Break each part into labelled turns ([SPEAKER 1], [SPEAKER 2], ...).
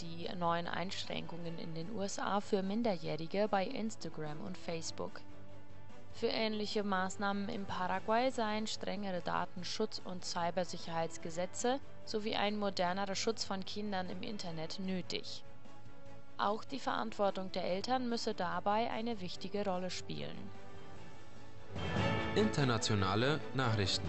[SPEAKER 1] die neuen Einschränkungen in den USA für Minderjährige bei Instagram und Facebook. Für ähnliche Maßnahmen in Paraguay seien strengere Datenschutz- und Cybersicherheitsgesetze sowie ein modernerer Schutz von Kindern im Internet nötig. Auch die Verantwortung der Eltern müsse dabei eine wichtige Rolle spielen.
[SPEAKER 2] Internationale Nachrichten.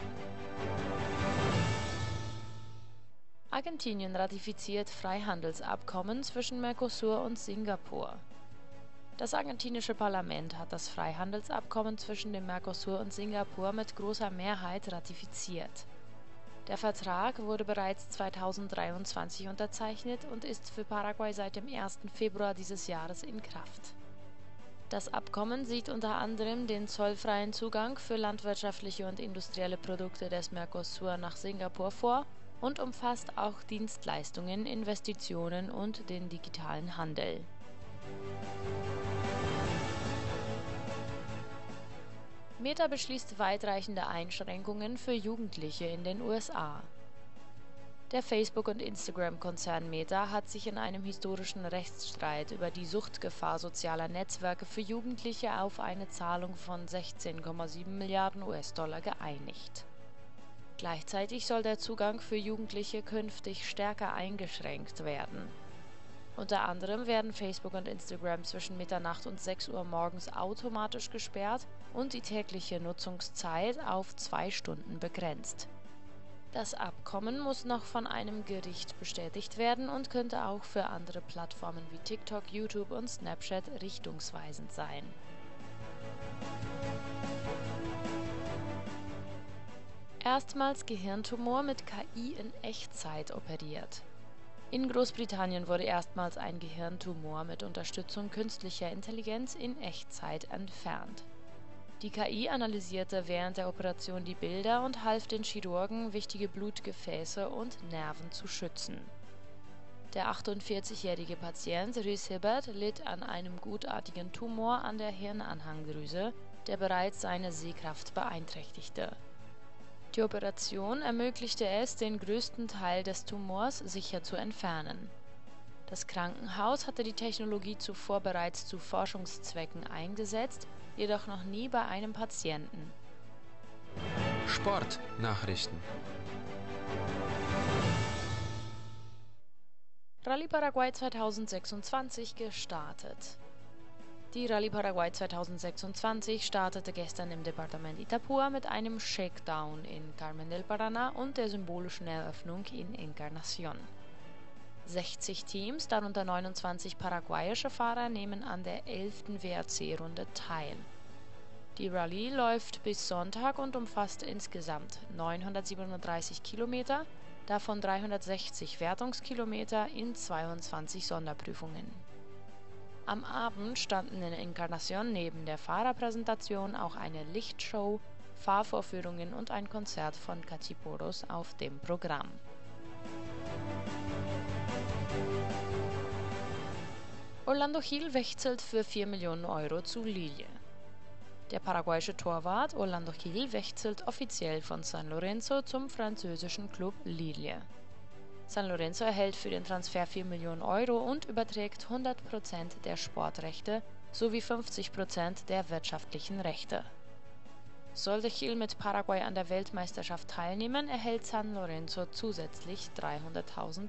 [SPEAKER 1] Argentinien ratifiziert Freihandelsabkommen zwischen Mercosur und Singapur. Das argentinische Parlament hat das Freihandelsabkommen zwischen dem Mercosur und Singapur mit großer Mehrheit ratifiziert. Der Vertrag wurde bereits 2023 unterzeichnet und ist für Paraguay seit dem 1. Februar dieses Jahres in Kraft. Das Abkommen sieht unter anderem den zollfreien Zugang für landwirtschaftliche und industrielle Produkte des Mercosur nach Singapur vor und umfasst auch Dienstleistungen, Investitionen und den digitalen Handel. Meta beschließt weitreichende Einschränkungen für Jugendliche in den USA. Der Facebook- und Instagram-Konzern Meta hat sich in einem historischen Rechtsstreit über die Suchtgefahr sozialer Netzwerke für Jugendliche auf eine Zahlung von 16,7 Milliarden US-Dollar geeinigt. Gleichzeitig soll der Zugang für Jugendliche künftig stärker eingeschränkt werden. Unter anderem werden Facebook und Instagram zwischen Mitternacht und 6 Uhr morgens automatisch gesperrt und die tägliche Nutzungszeit auf 2 Stunden begrenzt. Das Abkommen muss noch von einem Gericht bestätigt werden und könnte auch für andere Plattformen wie TikTok, YouTube und Snapchat richtungsweisend sein. Erstmals Gehirntumor mit KI in Echtzeit operiert. In Großbritannien wurde erstmals ein Gehirntumor mit Unterstützung künstlicher Intelligenz in Echtzeit entfernt. Die KI analysierte während der Operation die Bilder und half den Chirurgen, wichtige Blutgefäße und Nerven zu schützen. Der 48-jährige Patient Rhys Hibbert litt an einem gutartigen Tumor an der Hirnanhangdrüse, der bereits seine Sehkraft beeinträchtigte. Die Operation ermöglichte es, den größten Teil des Tumors sicher zu entfernen. Das Krankenhaus hatte die Technologie zuvor bereits zu Forschungszwecken eingesetzt, jedoch noch nie bei einem Patienten.
[SPEAKER 2] Sportnachrichten.
[SPEAKER 1] Rallye Paraguay 2026 gestartet. Die Rallye Paraguay 2026 startete gestern im Departement Itapúa mit einem Shakedown in Carmen del Paraná und der symbolischen Eröffnung in Encarnación. 60 Teams, darunter 29 paraguayische Fahrer, nehmen an der 11. WRC-Runde teil. Die Rallye läuft bis Sonntag und umfasst insgesamt 937 Kilometer, davon 360 Wertungskilometer in 22 Sonderprüfungen. Am Abend standen in Encarnación neben der Fahrerpräsentation auch eine Lichtshow, Fahrvorführungen und ein Konzert von Cachiporros auf dem Programm. Orlando Gil wechselt für 4 Millionen Euro zu Lille. Der paraguayische Torwart Orlando Gil wechselt offiziell von San Lorenzo zum französischen Club Lille. San Lorenzo erhält für den Transfer 4 Millionen Euro und überträgt 100% der Sportrechte sowie 50% der wirtschaftlichen Rechte. Sollte Gil mit Paraguay an der Weltmeisterschaft teilnehmen, erhält San Lorenzo zusätzlich $300.000.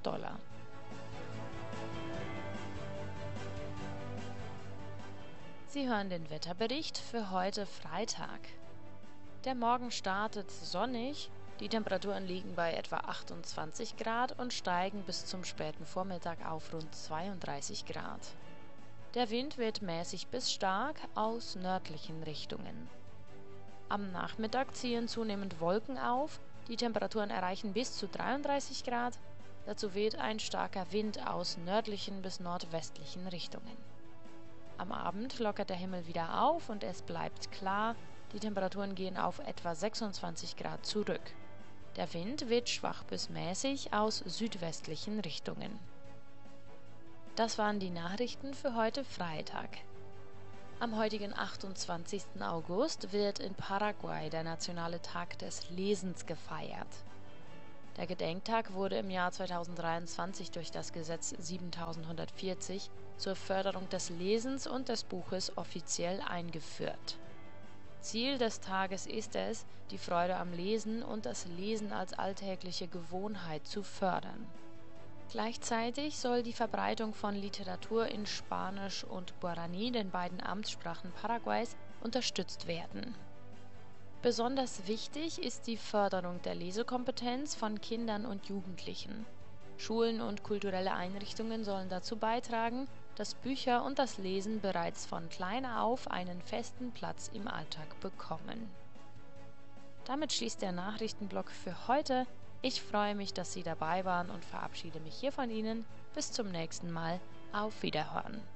[SPEAKER 1] Sie hören den Wetterbericht für heute Freitag. Der Morgen startet sonnig. Die Temperaturen liegen bei etwa 28 Grad und steigen bis zum späten Vormittag auf rund 32 Grad. Der Wind wird mäßig bis stark aus nördlichen Richtungen. Am Nachmittag ziehen zunehmend Wolken auf, die Temperaturen erreichen bis zu 33 Grad, dazu weht ein starker Wind aus nördlichen bis nordwestlichen Richtungen. Am Abend lockert der Himmel wieder auf und es bleibt klar, die Temperaturen gehen auf etwa 26 Grad zurück. Der Wind weht schwach bis mäßig aus südwestlichen Richtungen. Das waren die Nachrichten für heute Freitag. Am heutigen 28. August wird in Paraguay der Nationale Tag des Lesens gefeiert. Der Gedenktag wurde im Jahr 2023 durch das Gesetz 7140 zur Förderung des Lesens und des Buches offiziell eingeführt. Ziel des Tages ist es, die Freude am Lesen und das Lesen als alltägliche Gewohnheit zu fördern. Gleichzeitig soll die Verbreitung von Literatur in Spanisch und Guarani, den beiden Amtssprachen Paraguays, unterstützt werden. Besonders wichtig ist die Förderung der Lesekompetenz von Kindern und Jugendlichen. Schulen und kulturelle Einrichtungen sollen dazu beitragen, dass Bücher und das Lesen bereits von klein auf einen festen Platz im Alltag bekommen. Damit schließt der Nachrichtenblock für heute. Ich freue mich, dass Sie dabei waren und verabschiede mich hier von Ihnen. Bis zum nächsten Mal. Auf Wiederhören.